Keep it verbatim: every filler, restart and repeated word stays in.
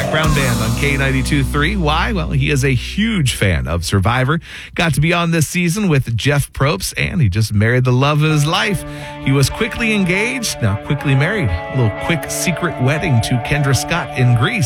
Zac Brown Band on K ninety-two point three. Why? Well, he is a huge fan of Survivor. Got to be on this season with Jeff Probst, and he just married the love of his life. He was quickly engaged, now quickly married. A little quick secret wedding to Kendra Scott in Greece.